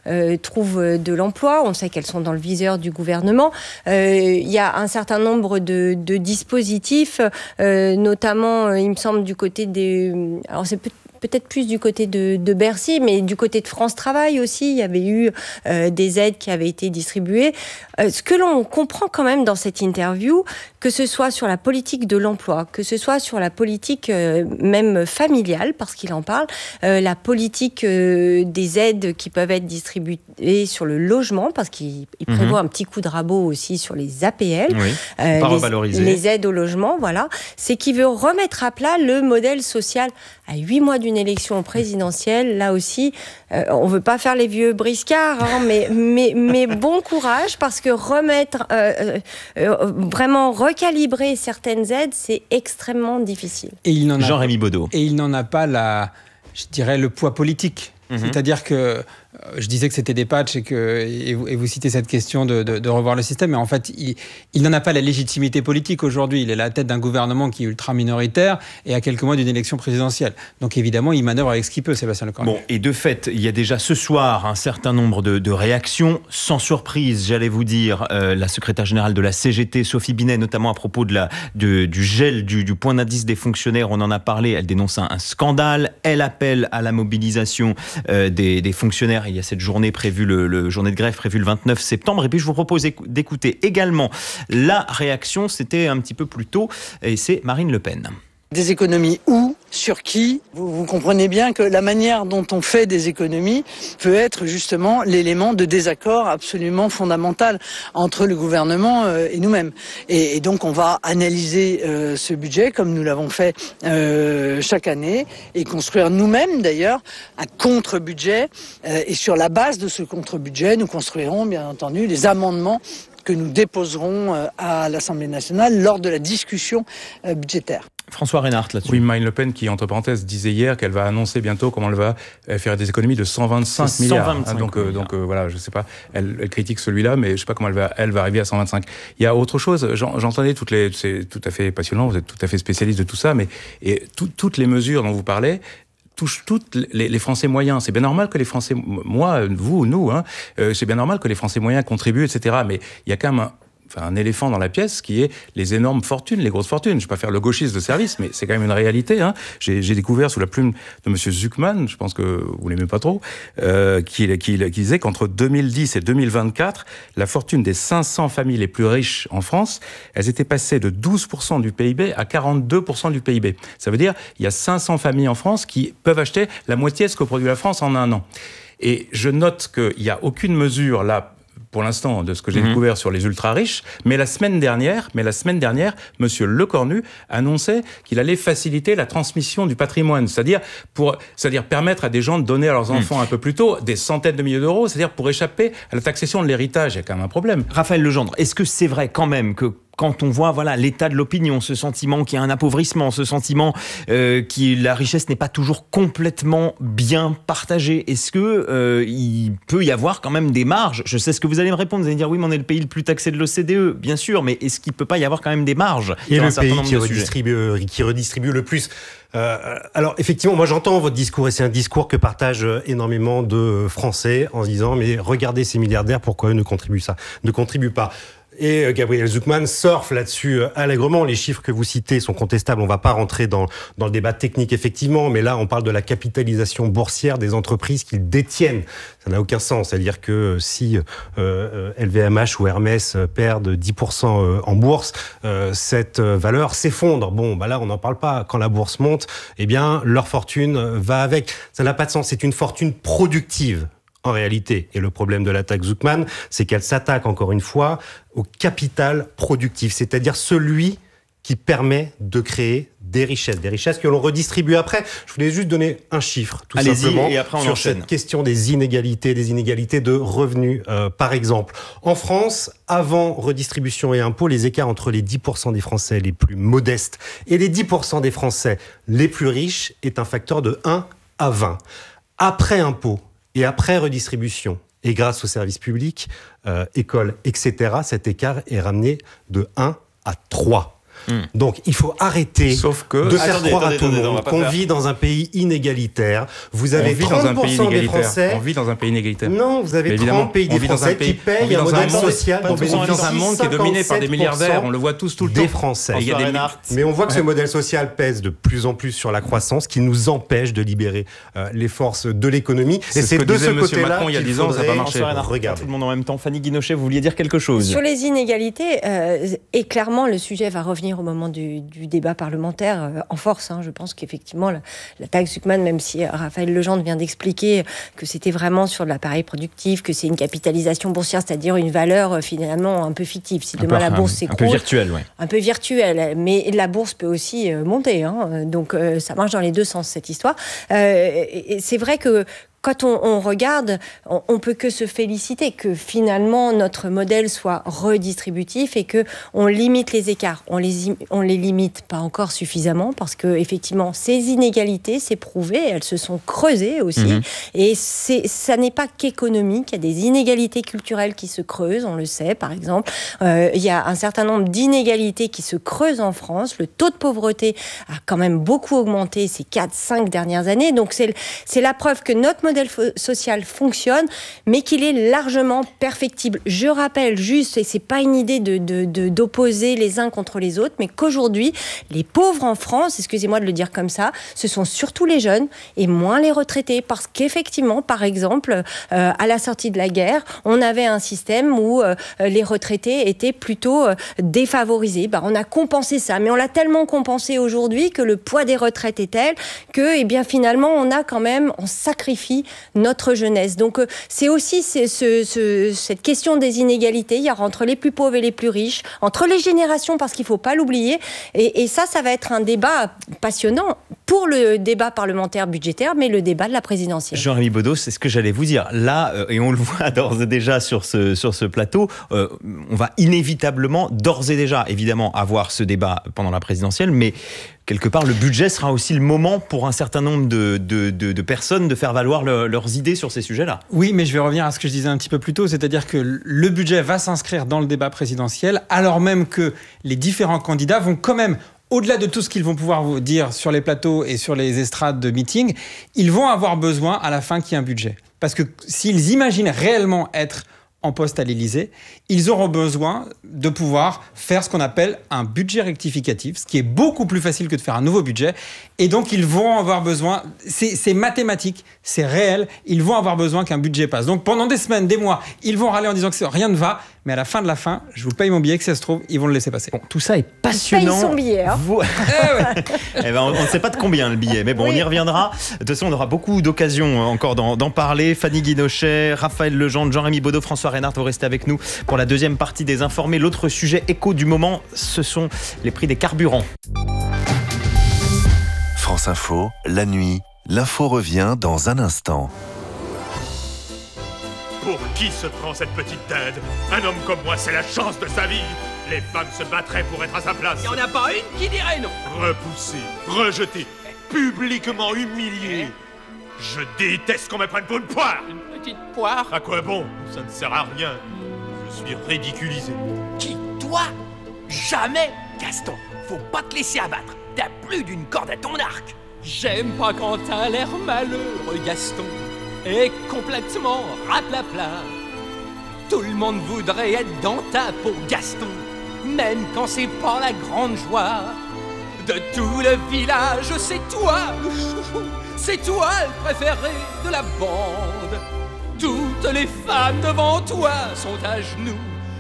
trouvent de l'emploi. On sait qu'elles sont dans le viseur du gouvernement. Il y a un certain nombre de dispositifs, notamment, il me semble, du côté des... Alors c'est peut-être plus du côté de Bercy, mais du côté de France Travail aussi, il y avait eu des aides qui avaient été distribuées. Ce que l'on comprend quand même dans cette interview, que ce soit sur la politique de l'emploi, que ce soit sur la politique même familiale, parce qu'il en parle, la politique des aides qui peuvent être distribuées sur le logement, parce qu'il prévoit un petit coup de rabot aussi sur les APL, pas revaloriser. Les aides au logement, voilà. C'est qu'il veut remettre à plat le modèle social à 8 mois d'une élection présidentielle. Là aussi, on ne veut pas faire les vieux briscards, hein, mais bon courage, parce que remettre, vraiment recalibrer certaines aides, c'est extrêmement difficile. Et il n'en a Jean-Rémy Baudot. Et il n'en a pas le poids politique. C'est-à-dire que je disais que c'était des patchs et vous citez cette question de revoir le système, mais en fait, il n'en a pas la légitimité politique aujourd'hui. Il est à la tête d'un gouvernement qui est ultra minoritaire et à quelques mois d'une élection présidentielle. Donc évidemment, il manœuvre avec ce qu'il peut, Sébastien Lecornu. Bon, et de fait, il y a déjà ce soir un certain nombre de réactions. Sans surprise, j'allais vous dire, la secrétaire générale de la CGT, Sophie Binet, notamment à propos du gel du point d'indice des fonctionnaires, on en a parlé, elle dénonce un scandale. Elle appelle à la mobilisation des fonctionnaires. Il y a cette journée prévue, le journée de grève prévue le 29 septembre. Et puis je vous propose d'écouter également la réaction, c'était un petit peu plus tôt, et c'est Marine Le Pen. Des économies où ? Sur qui ? Vous comprenez bien que la manière dont on fait des économies peut être justement l'élément de désaccord absolument fondamental entre le gouvernement et nous-mêmes. Et donc on va analyser ce budget comme nous l'avons fait chaque année et construire nous-mêmes d'ailleurs un contre-budget. Et sur la base de ce contre-budget, nous construirons bien entendu les amendements que nous déposerons à l'Assemblée nationale lors de la discussion budgétaire. François Reinhardt, là-dessus. Oui, Marine Le Pen qui, entre parenthèses, disait hier qu'elle va annoncer bientôt comment elle va faire des économies de 125 milliards. 125 milliards. Donc voilà, je sais pas, elle critique celui-là, mais je sais pas comment elle va arriver à 125. Il y a autre chose, j'entendais c'est tout à fait passionnant, vous êtes tout à fait spécialiste de tout ça, mais toutes les mesures dont vous parlez touchent toutes les Français moyens. C'est bien normal que les Français, moi, vous, nous, c'est bien normal que les Français moyens contribuent, etc. Mais il y a quand même un éléphant dans la pièce qui est les énormes fortunes, les grosses fortunes. Je ne vais pas faire le gauchiste de service, mais c'est quand même une réalité. J'ai découvert sous la plume de M. Zuckman, je pense que vous l'aimez pas trop, qui disait qu'entre 2010 et 2024, la fortune des 500 familles les plus riches en France, elles étaient passées de 12% du PIB à 42% du PIB. Ça veut dire qu'il y a 500 familles en France qui peuvent acheter la moitié de ce que produit la France en un an. Et je note qu'il n'y a aucune mesure là, pour l'instant, de ce que j'ai découvert sur les ultra-riches. Mais la semaine dernière, M. Lecornu annonçait qu'il allait faciliter la transmission du patrimoine. C'est-à-dire permettre à des gens de donner à leurs enfants un peu plus tôt des centaines de milliers d'euros. C'est-à-dire pour échapper à la taxation de l'héritage. Il y a quand même un problème. Raphaël Legendre, est-ce que c'est vrai quand même que quand on voit l'état de l'opinion, ce sentiment qu'il y a un appauvrissement, ce sentiment que la richesse n'est pas toujours complètement bien partagée, est-ce que il peut y avoir quand même des marges ? Je sais ce que vous allez me répondre, vous allez me dire oui, mais on est le pays le plus taxé de l'OCDE, bien sûr, mais est-ce qu'il ne peut pas y avoir quand même des marges ? Et le pays qui redistribue le plus. Alors effectivement, moi j'entends votre discours et c'est un discours que partagent énormément de Français en se disant mais regardez ces milliardaires, pourquoi eux ne contribuent pas. Et Gabriel Zuckman surfe là-dessus allègrement. Les chiffres que vous citez sont contestables. On ne va pas rentrer dans le débat technique, effectivement, mais là, on parle de la capitalisation boursière des entreprises qu'ils détiennent. Ça n'a aucun sens. C'est-à-dire que si LVMH ou Hermès perdent 10% en bourse, cette valeur s'effondre. Bon, là, on n'en parle pas. Quand la bourse monte, eh bien, leur fortune va avec. Ça n'a pas de sens. C'est une fortune productive. En réalité, et le problème de l'attaque Zuckman, c'est qu'elle s'attaque encore une fois au capital productif, c'est-à-dire celui qui permet de créer des richesses que l'on redistribue après. Je voulais juste donner un chiffre, tout simplement, et après on sur enchaîne. cette question des inégalités de revenus. Par exemple, en France, avant redistribution et impôts, les écarts entre les 10% des Français les plus modestes et les 10% des Français les plus riches est un facteur de 1 à 20. Après impôts, et après redistribution, et grâce aux services publics, écoles, etc., cet écart est ramené de 1 à 3. Donc, il faut arrêter Sauf que... de faire croire à tout le monde qu'on vit dans un pays inégalitaire. Vous avez 30% des Français... On vit dans un pays inégalitaire. Non, vous avez 30 pays des Français qui payent un modèle social. On vit dans un monde qui est dominé par des milliardaires. On le voit tous tout le temps. Des Français. Mais on voit que ce modèle social pèse de plus en plus sur la croissance, qui nous empêche de libérer les forces de l'économie. Et c'est de ce côté-là qu'il y a 10 ans, ça n'a pas marché. Regardez. Tout le monde en même temps. Fanny Guinochet, vous vouliez dire quelque chose? Sur les inégalités, et clairement, le sujet va revenir au moment du débat parlementaire en force. Je pense qu'effectivement, la taxe Zuckman, même si Raphaël Legendre vient d'expliquer que c'était vraiment sur de l'appareil productif, que c'est une capitalisation boursière, c'est-à-dire une valeur finalement un peu fictive. Si demain la bourse s'écroule, un peu virtuelle, ouais. Un peu virtuelle, mais la bourse peut aussi monter. Donc ça marche dans les deux sens, cette histoire. Et c'est vrai que quand on regarde, on peut que se féliciter que finalement notre modèle soit redistributif et que on limite les écarts. On les limite pas encore suffisamment parce que effectivement ces inégalités, c'est prouvé, elles se sont creusées aussi. Et ça n'est pas qu'économique. Il y a des inégalités culturelles qui se creusent, on le sait. Par exemple, il y a un certain nombre d'inégalités qui se creusent en France. Le taux de pauvreté a quand même beaucoup augmenté ces 4-5 dernières années. Donc c'est la preuve que notre modèle social fonctionne, mais qu'il est largement perfectible. Je rappelle juste, et c'est pas une idée d'opposer les uns contre les autres, mais qu'aujourd'hui, les pauvres en France, excusez-moi de le dire comme ça, ce sont surtout les jeunes et moins les retraités, parce qu'effectivement, par exemple, à la sortie de la guerre, on avait un système où les retraités étaient plutôt défavorisés. On a compensé ça, mais on l'a tellement compensé aujourd'hui que le poids des retraites est tel que, finalement, on sacrifie notre jeunesse. Donc, c'est aussi cette question des inégalités. Il y a entre les plus pauvres et les plus riches, entre les générations, parce qu'il ne faut pas l'oublier. Et ça va être un débat passionnant pour le débat parlementaire budgétaire, mais le débat de la présidentielle. Jean-Rémy Baudot, c'est ce que j'allais vous dire. Là, et on le voit d'ores et déjà sur ce plateau, on va inévitablement, d'ores et déjà, évidemment, avoir ce débat pendant la présidentielle, mais quelque part, le budget sera aussi le moment pour un certain nombre de personnes de faire valoir leurs idées sur ces sujets-là. Oui, mais je vais revenir à ce que je disais un petit peu plus tôt, c'est-à-dire que le budget va s'inscrire dans le débat présidentiel, alors même que les différents candidats vont quand même, au-delà de tout ce qu'ils vont pouvoir vous dire sur les plateaux et sur les estrades de meeting, ils vont avoir besoin à la fin qu'il y ait un budget. Parce que s'ils imaginent réellement être en poste à l'Élysée, ils auront besoin de pouvoir faire ce qu'on appelle un budget rectificatif, ce qui est beaucoup plus facile que de faire un nouveau budget. Et donc, ils vont avoir besoin, c'est mathématique, c'est réel, ils vont avoir besoin qu'un budget passe. Donc, pendant des semaines, des mois, ils vont râler en disant que rien ne va, mais à la fin de la fin, je vous paye mon billet, que ça se trouve, ils vont le laisser passer. Bon, tout ça est passionnant. Paye son billet. On ne sait pas de combien le billet, mais bon, on y reviendra. De toute façon, on aura beaucoup d'occasions encore d'en parler. Fanny Guinochet, Raphaël Legendre, Jean-Rémy Baudot, François Reynard, vous restez avec nous pour la deuxième partie des Informés. L'autre sujet écho du moment, ce sont les prix des carburants. France Info, la nuit, l'info revient dans un instant. Pour qui se prend cette petite tête? Un homme comme moi, c'est la chance de sa vie. Les femmes se battraient pour être à sa place. Il n'y en a pas une qui dirait non. Repoussé, rejeté, publiquement humilié. Je déteste qu'on me prenne pour une poire. Une petite poire? À quoi bon? Ça ne sert à rien. Je suis ridiculisé. Qui? Toi? Jamais, Gaston. Faut pas te laisser abattre. T'as plus d'une corde à ton arc. J'aime pas quand t'as l'air malheureux, Gaston. Et complètement raplapla. Tout le monde voudrait être dans ta peau, Gaston. Même quand c'est pas la grande joie. De tout le village, c'est toi le chouchou. C'est toi le préféré de la bande. Toutes les femmes devant toi sont à genoux.